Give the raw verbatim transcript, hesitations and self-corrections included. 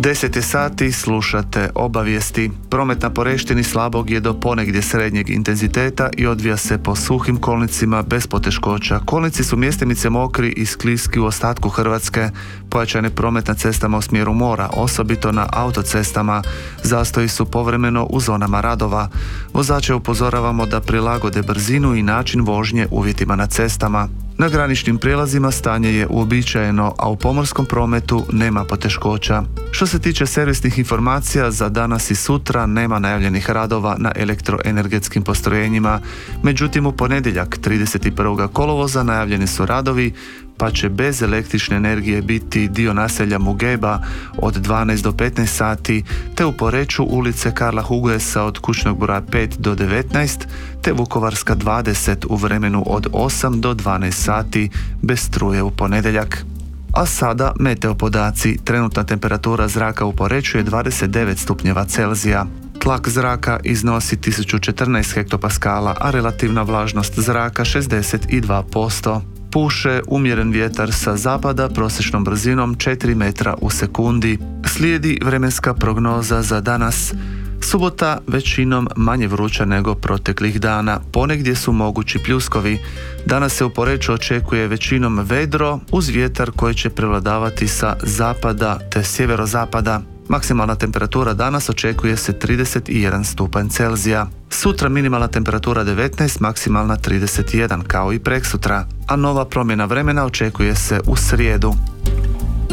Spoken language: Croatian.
deset je sati, slušate obavijesti. Promet na Poreštini slabog je do ponegdje srednjeg intenziteta i odvija se po suhim kolnicima bez poteškoća. Kolnici su mjestimice mokri i skliski u ostatku Hrvatske. Pojačan je promet na cestama u smjeru mora, osobito na autocestama. Zastoji su povremeno u zonama radova. Vozače upozoravamo da prilagode brzinu i način vožnje uvjetima na cestama. Na graničnim prijelazima stanje je uobičajeno, a u pomorskom prometu nema poteškoća. Što se tiče servisnih informacija, za danas i sutra nema najavljenih radova na elektroenergetskim postrojenjima. Međutim, u ponedjeljak trideset prvog kolovoza najavljeni su radovi, pa će bez električne energije biti dio naselja Mugeba od dvanaest do petnaest sati, te u Poreču ulice Karla Hugoesa od kućnog broja pet do devetnaest, te Vukovarska dvadeset u vremenu od osam do dvanaest sati bez struje u ponedjeljak. A sada meteo podaci. Trenutna temperatura zraka u Poreču je dvadeset devet stupnjeva Celzija. Tlak zraka iznosi tisuću četrnaest hektopaskala, a relativna vlažnost zraka šezdeset dva posto. Puše umjeren vjetar sa zapada prosječnom brzinom četiri metra u sekundi. Slijedi vremenska prognoza za danas. Subota većinom manje vruća nego proteklih dana. Ponegdje su mogući pljuskovi. Danas se u Poreču očekuje većinom vedro uz vjetar koji će prevladavati sa zapada te sjeverozapada. Maksimalna temperatura danas očekuje se trideset jedan stupanj Celzija. Sutra minimalna temperatura devetnaest, maksimalna trideset jedan kao i preksutra, a nova promjena vremena očekuje se u srijedu.